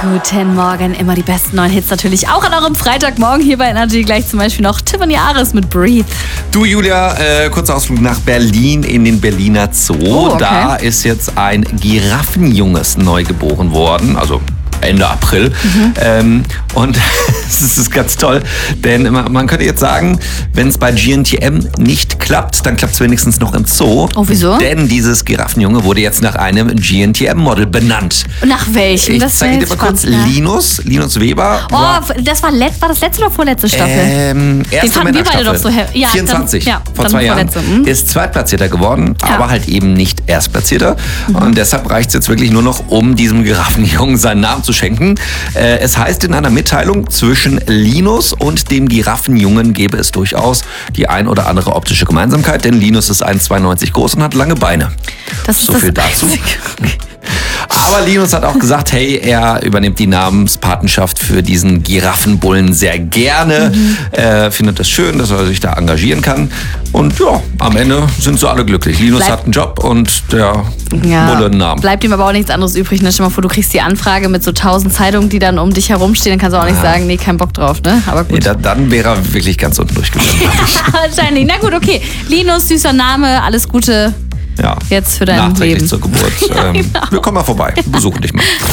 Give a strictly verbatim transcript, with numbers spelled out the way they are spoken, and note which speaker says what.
Speaker 1: Guten Morgen, immer die besten neuen Hits natürlich auch an eurem Freitagmorgen hier bei Energy. Gleich zum Beispiel noch Tiffany Ares mit Breathe.
Speaker 2: Du Julia, äh, kurzer Ausflug nach Berlin in den Berliner Zoo.
Speaker 1: Oh, okay.
Speaker 2: Da ist jetzt ein Giraffenjunges neu geboren worden, also Ende April. Mhm. Ähm, und es ist ganz toll, denn man, man könnte jetzt sagen, wenn es bei G N T M nicht klappt, dann klappt es wenigstens noch im Zoo.
Speaker 1: Oh, wieso?
Speaker 2: Denn dieses Giraffenjunge wurde jetzt nach einem G N T M-Model benannt.
Speaker 1: Und nach welchem?
Speaker 2: Ich
Speaker 1: Das
Speaker 2: zeige dir
Speaker 1: wäre
Speaker 2: mal kurz.
Speaker 1: spannend, ja.
Speaker 2: Linus, Linus Weber.
Speaker 1: Oh, das war, let, war das letzte oder vorletzte Staffel?
Speaker 2: Ähm, erste
Speaker 1: Den fanden wir beide
Speaker 2: Männerstaffel.
Speaker 1: doch so he- ja,
Speaker 2: vierundzwanzig,
Speaker 1: dann, ja,
Speaker 2: vor
Speaker 1: dann
Speaker 2: zwei Jahren.
Speaker 1: vorletzte, hm?
Speaker 2: Ist Zweitplatzierter geworden,
Speaker 1: Ja.
Speaker 2: aber halt eben nicht Erstplatzierter.
Speaker 1: Mhm.
Speaker 2: Und deshalb reicht es jetzt wirklich nur noch, um diesem Giraffenjungen seinen Namen zu schenken. Äh, es heißt in einer Mitteilung, zwischen Linus und dem Giraffenjungen gäbe es durchaus die ein oder andere optische Gemeinsamkeit, denn Linus ist eins Komma zweiundneunzig groß und hat lange Beine.
Speaker 1: Das ist
Speaker 2: so
Speaker 1: das
Speaker 2: viel dazu.
Speaker 1: Einzige.
Speaker 2: Aber Linus hat auch gesagt, hey, er übernimmt die Namenspatenschaft für diesen Giraffenbullen sehr gerne. Mhm. Er findet es schön, dass er sich da engagieren kann. Und ja, am Ende sind sie alle glücklich. Linus
Speaker 1: Bleib-
Speaker 2: hat einen Job und der
Speaker 1: Ja,
Speaker 2: Bulle einen Namen.
Speaker 1: bleibt ihm aber auch nichts anderes übrig. Ne? Stell dir mal vor, du kriegst die Anfrage mit so tausend Zeitungen, die dann um dich herumstehen. Dann kannst du auch nicht
Speaker 2: Ja.
Speaker 1: sagen, nee, kein Bock drauf. Ne? Aber gut.
Speaker 2: Nee, da, dann wäre er wirklich ganz unten durchgegangen. glaub ich.
Speaker 1: Wahrscheinlich. Na gut, okay. Linus, süßer Name, alles Gute
Speaker 2: Ja.
Speaker 1: jetzt für dein
Speaker 2: Nachträglich
Speaker 1: Leben.
Speaker 2: zur Geburt.
Speaker 1: Ja,
Speaker 2: ähm,
Speaker 1: genau.
Speaker 2: Wir kommen mal vorbei, besuchen dich mal.